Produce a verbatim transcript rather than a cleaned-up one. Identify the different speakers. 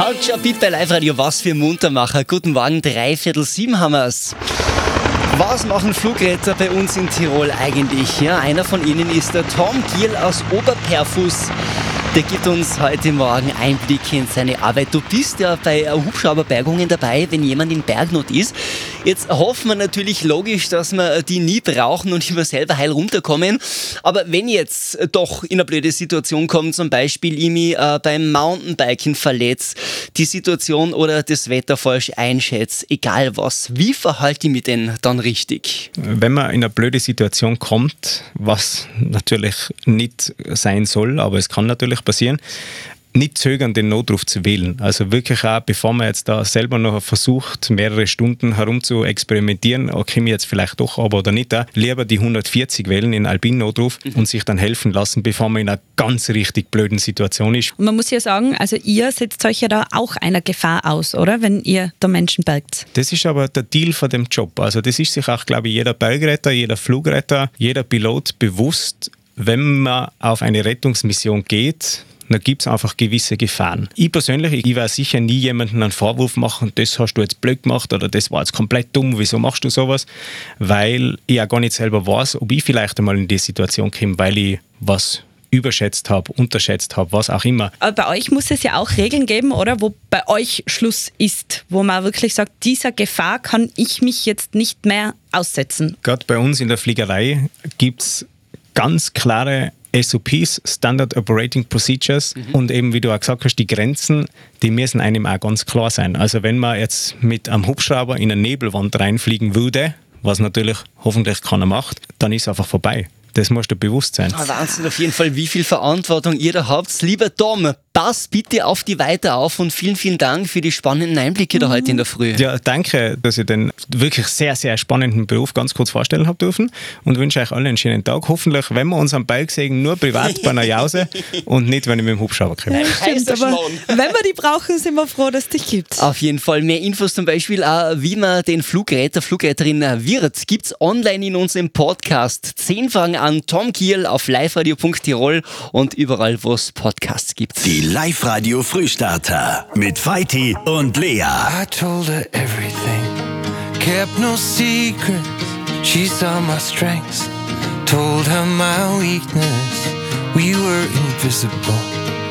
Speaker 1: Culture Beat bei Live Radio, was für Muntermacher. Guten Morgen, dreiviertel sieben haben wir's. Was machen Flugretter bei uns in Tirol eigentlich? Ja, einer von ihnen ist der Tom Giel aus Oberperfuß. Der gibt uns heute Morgen Einblicke in seine Arbeit. Du bist ja bei Hubschrauberbergungen dabei, wenn jemand in Bergnot ist. Jetzt hoffen wir natürlich logisch, dass wir die nie brauchen und immer selber heil runterkommen. Aber wenn jetzt doch in eine blöde Situation kommt, zum Beispiel ich mich äh, beim Mountainbiken verletze, die Situation oder das Wetter falsch einschätze, egal was, wie verhalte ich mich denn dann richtig?
Speaker 2: Wenn man in eine blöde Situation kommt, was natürlich nicht sein soll, aber es kann natürlich passieren, nicht zögern, den Notruf zu wählen. Also wirklich auch, bevor man jetzt da selber noch versucht, mehrere Stunden herum zu experimentieren, okay, mir jetzt vielleicht doch aber oder nicht, auch, lieber die hundertvierzig wählen in Alpin-Notruf mhm. und sich dann helfen lassen, bevor man in einer ganz richtig blöden Situation ist.
Speaker 3: Und man muss ja sagen, also ihr setzt euch ja da auch einer Gefahr aus, oder? Wenn ihr da Menschen bergt.
Speaker 2: Das ist aber der Deal von dem Job. Also das ist sich auch, glaube ich, jeder Bergretter, jeder Flugretter, jeder Pilot bewusst, wenn man auf eine Rettungsmission geht, dann gibt es einfach gewisse Gefahren. Ich persönlich, ich werde sicher nie jemandem einen Vorwurf machen, das hast du jetzt blöd gemacht oder das war jetzt komplett dumm, wieso machst du sowas? Weil ich ja gar nicht selber weiß, ob ich vielleicht einmal in die Situation komme, weil ich was überschätzt habe, unterschätzt habe, was auch immer.
Speaker 3: Aber bei euch muss es ja auch Regeln geben, oder? Wo bei euch Schluss ist, wo man wirklich sagt, dieser Gefahr kann ich mich jetzt nicht mehr aussetzen.
Speaker 2: Gerade bei uns in der Fliegerei gibt es ganz klare S O Ps, Standard Operating Procedures mhm. und eben, wie du auch gesagt hast, die Grenzen, die müssen einem auch ganz klar sein. Also wenn man jetzt mit einem Hubschrauber in eine Nebelwand reinfliegen würde, was natürlich hoffentlich keiner macht, dann ist es einfach vorbei. Das musst du bewusst sein.
Speaker 1: Ah, Wahnsinn, auf jeden Fall, wie viel Verantwortung ihr da habt. Lieber Tom, pass bitte auf die weiter auf und vielen, vielen Dank für die spannenden Einblicke da heute in der Früh.
Speaker 2: Ja, danke, dass ich den wirklich sehr, sehr spannenden Beruf ganz kurz vorstellen habe dürfen und wünsche euch allen einen schönen Tag. Hoffentlich, wenn wir uns am Berg sehen, nur privat bei einer Jause und nicht, wenn ich mit dem Hubschrauber komme.
Speaker 3: Ja, stimmt, aber wenn wir die brauchen, sind wir froh, dass es dich gibt.
Speaker 1: Auf jeden Fall. Mehr Infos zum Beispiel auch, wie man den Flugretter, Flugretterin wird, gibt es online in unserem Podcast. Zehn Fragen an Tom Giel auf liveradio punkt tirol und überall, wo es Podcasts gibt.
Speaker 4: Die Live-Radio Frühstarter mit Veit und Lea.
Speaker 5: I told her everything, kept no secrets. She saw my strengths, told her my weakness. We were invisible.